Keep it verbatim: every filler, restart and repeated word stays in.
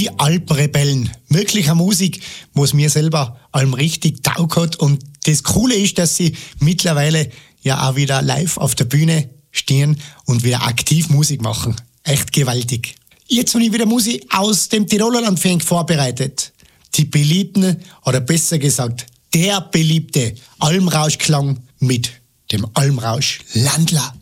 Die Alpenrebellen. Wirklich eine Musik, wo es mir selber allem richtig taugt hat. Und das Coole ist, dass sie mittlerweile ja auch wieder live auf der Bühne stehen und wieder aktiv Musik machen. Echt gewaltig. Jetzt habe ich wieder Musik aus dem Tiroler Landfunk vorbereitet. Die beliebten, oder besser gesagt, der beliebte Almrauschklang mit dem Almrausch Landler.